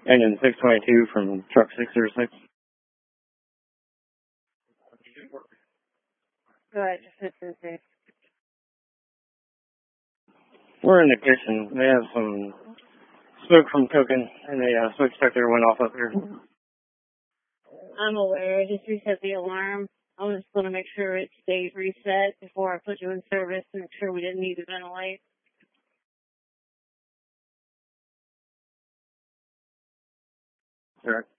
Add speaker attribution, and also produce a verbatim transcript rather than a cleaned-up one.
Speaker 1: Engine six twenty-two from truck six zero six.
Speaker 2: Go ahead, just hit this.
Speaker 1: We're in the kitchen. They have some smoke from cooking, and the uh, smoke detector went off up here.
Speaker 2: I'm aware. I just reset the alarm. I was just going to make sure it stays reset before I put you in service to make sure we didn't need to ventilate.
Speaker 1: Sure.